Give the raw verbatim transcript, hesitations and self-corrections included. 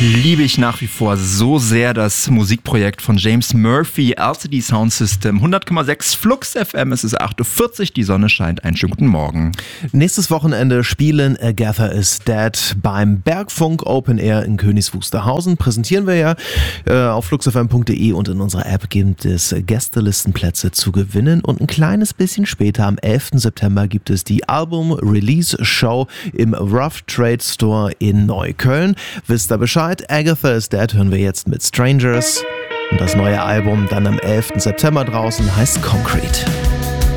liebe ich nach wie vor so sehr das Musikprojekt von James Murphy, L C D Sound System, hundert Komma sechs Flux F M, es ist acht Uhr vierzig, die Sonne scheint, einen schönen guten Morgen. Nächstes Wochenende spielen Agatha is Dead beim Bergfunk Open Air in Königs Wusterhausen. Präsentieren wir ja äh, auf fluxfm punkt de und in unserer App gibt es Gästelistenplätze zu gewinnen. Und ein kleines bisschen später, am elften September, gibt es die Album-Release-Show im Rough Trade Store in Neukölln. Wisst ihr Bescheid? Agatha is Dead hören wir jetzt mit Strangers. Und das neue Album dann am elften September draußen heißt Concrete.